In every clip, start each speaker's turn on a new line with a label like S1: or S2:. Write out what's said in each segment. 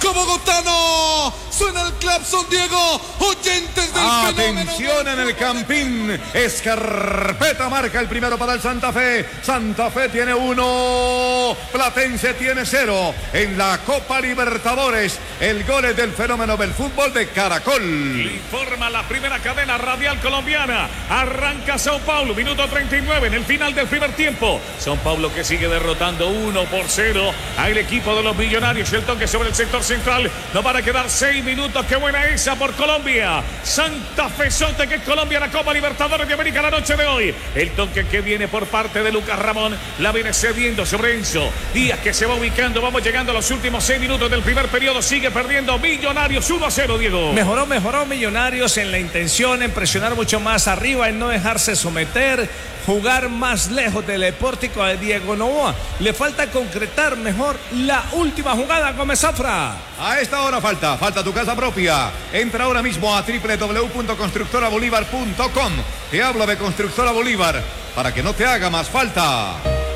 S1: público bogotano. Suena el claxon, Diego. Oyentes del
S2: Atención en el Campín. Escarpeta marca el primero para el Santa Fe. Santa Fe tiene 1. Platense tiene 0. En la Copa Libertadores, el gol es del fenómeno del fútbol de Caracol.
S3: Informa la primera cadena radial colombiana. Arranca Sao Paulo, minuto 39 en el final del primer tiempo. Sao Paulo que sigue derrotando 1-0 al equipo de los Millonarios. El toque sobre el sector central. Nos van a quedar 6 minutos. Qué buena esa por Colombia. Santa Fe Sote, que es Colombia, la Copa Libertadores de América la noche de hoy. El toque que viene por parte de Lucas Ramón. La viene cediendo sobre Enzo Díaz, que se va ubicando. Vamos llegando a los últimos 6 minutos del primer periodo. Sigue perdiendo Millonarios 1-0, Diego.
S4: Mejoró Millonarios en la intención, en presionar mucho más arriba, en no dejarse someter, jugar más lejos del pórtico de Diego Noboa. Le falta concretar mejor la última jugada, Gómez Zafra.
S2: A esta hora falta tu casa propia. Entra ahora mismo a www.constructorabolívar.com. Te hablo de Constructora Bolívar para que no te haga más falta.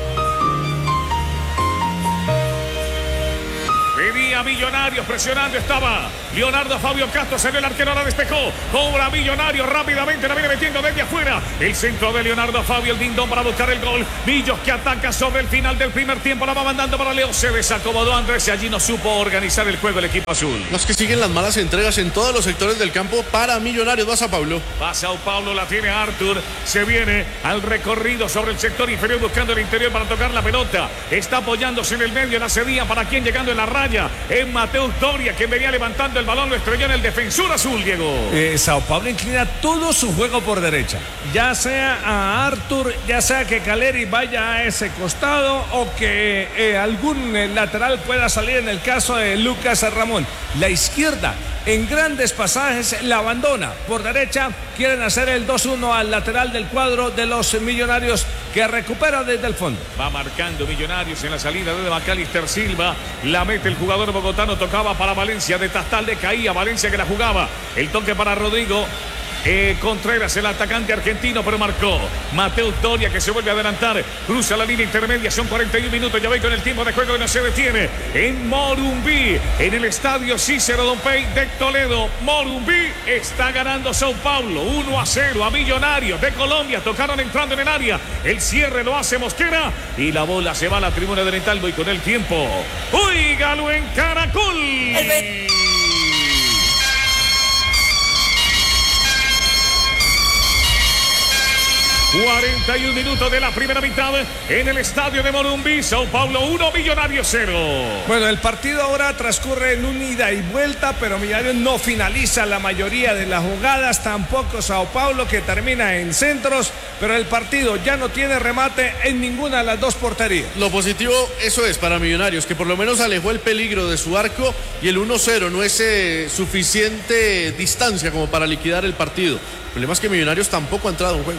S3: Venía Millonarios presionando, estaba Leonardo Fabio Castro, salió el arquero, la despejó, cobra Millonarios rápidamente, la viene metiendo desde afuera, el centro de Leonardo Fabio, el dindón para buscar el gol. Millos que ataca sobre el final del primer tiempo, la va mandando para Leo, se desacomodó Andrés y allí no supo organizar el juego el equipo azul.
S5: Los que siguen las malas entregas en todos los sectores del campo para Millonarios. Va Sao Paulo.
S3: Va Sao Paulo, la tiene Arthur, se viene al recorrido sobre el sector inferior buscando el interior para tocar la pelota, está apoyándose en el medio, la cedía para quien llegando en la raya, es Mateus Doria, quien venía levantando el balón, lo estrelló en el defensor azul, Diego.
S4: Sao Paulo inclina todo su juego por derecha, ya sea a Arthur, ya sea que Caleri vaya a ese costado o que algún lateral pueda salir en el caso de Lucas Ramón. La izquierda en grandes pasajes la abandona, por derecha quieren hacer el 2-1 al lateral del cuadro de los Millonarios, que recupera desde el fondo.
S3: Va marcando Millonarios en la salida de Macalister Silva, la mete el jugador bogotano, tocaba para Valencia, de Tastalde caía Valencia que la jugaba, el toque para Rodrigo Contreras, el atacante argentino, pero marcó Mateus Doria, que se vuelve a adelantar, cruza la línea intermedia, son 41 minutos, ya ve con el tiempo de juego que no se detiene en Morumbí, en el estadio Cícero Dompey de Toledo. Morumbí está ganando Sao Paulo 1-0 a Millonarios de Colombia, tocaron entrando en el área, el cierre lo hace Mosquera y la bola se va a la tribuna de Netalvo, y con el tiempo, ¡óigalo en Caracol! 41 minutos de la primera mitad en el estadio de Morumbí. Sao Paulo 1, Millonarios 0.
S4: Bueno, el partido ahora transcurre en un ida y vuelta, pero Millonarios no finaliza la mayoría de las jugadas, tampoco Sao Paulo, que termina en centros, pero el partido ya no tiene remate en ninguna de las dos porterías.
S5: Lo positivo, eso es para Millonarios, que por lo menos alejó el peligro de su arco, y el 1-0 no es suficiente distancia como para liquidar el partido. El problema es que Millonarios tampoco ha entrado en juego.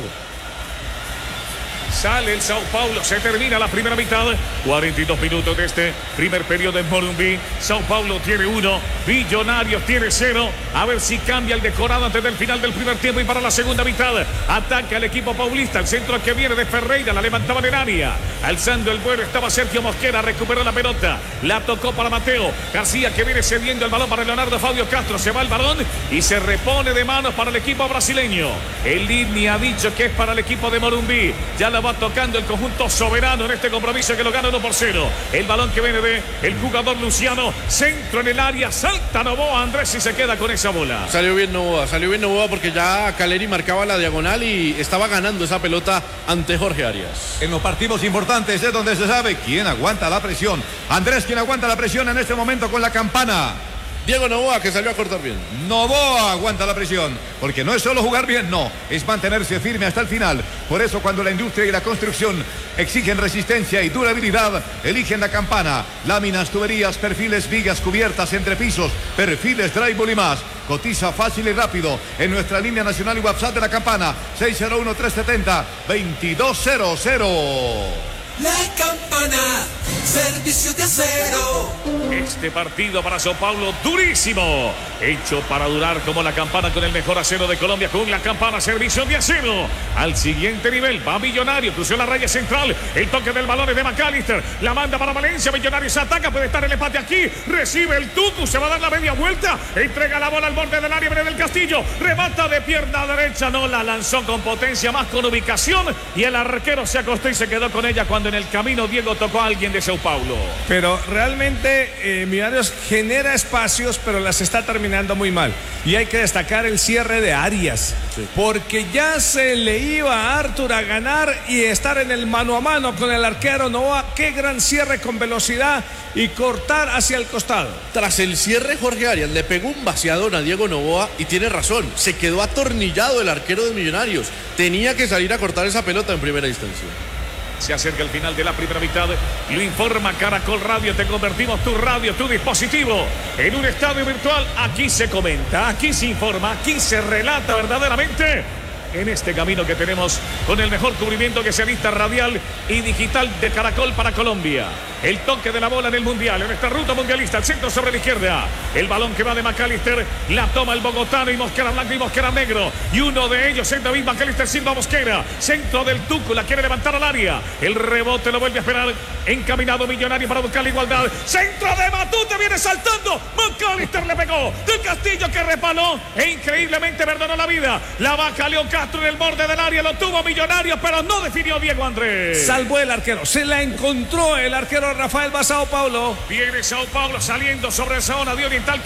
S3: Sale el Sao Paulo, se termina la primera mitad, 42 minutos de este primer periodo en Morumbí. Sao Paulo tiene 1, Millonarios tiene 0. A ver si cambia el decorado antes del final del primer tiempo, y para la segunda mitad ataca el equipo paulista, el centro que viene de Ferreira, la levantaba en el área, alzando el vuelo estaba Sergio Mosquera, recuperó la pelota, la tocó para Mateo García, que viene cediendo el balón para Leonardo Fabio Castro, se va el balón y se repone de manos para el equipo brasileño. El Lini ha dicho que es para el equipo de Morumbí, ya la va tocando el conjunto soberano en este compromiso que lo gana 1-0. El balón que viene de el jugador Luciano, centro en el área, salta Noboa, Andrés, y se queda con esa bola.
S5: Salió bien Noboa porque ya Caleri marcaba la diagonal y estaba ganando esa pelota ante Jorge Arias.
S2: En los partidos importantes es donde se sabe quién aguanta la presión. Andrés, quien aguanta la presión en este momento con la campana.
S5: Diego Noboa, que salió a cortar bien.
S2: Noboa aguanta la presión, porque no es solo jugar bien, no, es mantenerse firme hasta el final. Por eso, cuando la industria y la construcción exigen resistencia y durabilidad, eligen la campana. Láminas, tuberías, perfiles, vigas, cubiertas, entrepisos, perfiles, drywall y más. Cotiza fácil y rápido en nuestra línea nacional y WhatsApp de la campana, 601-370-2200.
S1: La Campana, servicio de acero.
S3: Este Este partido para Sao Paulo, durísimo. Hecho para durar como la campana con el mejor acero de Colombia. Con la campana, servicio de acero. Al siguiente nivel, va Millonario. Cruzó la raya central. El toque del balón es de McAllister. La manda para Valencia. Millonarios ataca. Puede estar el empate aquí. Recibe el Tucu. Se va a dar la media vuelta. Entrega la bola al borde del área. Viene del Castillo. Remata de pierna derecha. No la lanzó con potencia, más con ubicación. Y el arquero se acostó y se quedó con ella cuando en el camino Diego tocó a alguien de Sao Paulo.
S4: Pero realmente Millonarios genera espacios, pero las está terminando muy mal. Y hay que destacar el cierre de Arias, porque ya se le iba a Arthur a ganar y estar en el mano a mano con el arquero Novoa. Qué gran cierre con velocidad y cortar hacia el costado.
S5: Tras el cierre, Jorge Arias le pegó un vaciadón a Diego Novoa y tiene razón, se quedó atornillado el arquero de Millonarios. Tenía que salir a cortar esa pelota en primera instancia.
S3: Se acerca el final de la primera mitad. Lo informa Caracol Radio. Te convertimos tu radio, tu dispositivo, en un estadio virtual. Aquí se comenta, aquí se informa, aquí se relata verdaderamente. En este camino que tenemos con el mejor cubrimiento que se vista radial y digital de Caracol para Colombia. El toque de la bola en el Mundial, en esta ruta mundialista, el centro sobre la izquierda. El balón que va de McAllister, la toma el bogotano y Mosquera blanco y Mosquera negro. Y uno de ellos es David McAllister Silva Mosquera. Centro del Tucu, la quiere levantar al área. El rebote lo vuelve a esperar. Encaminado Millonario para buscar la igualdad. Centro de Matute, viene saltando. McAllister le pegó. Del Castillo que repaló e increíblemente perdonó la vida. La baja León Castro en el borde del área, lo tuvo Millonario, pero no definió Diego Andrés.
S4: Salvó el arquero, se la encontró el arquero Rafael Sao Paulo.
S3: Viene Sao Paulo saliendo sobre esa zona de Oriental.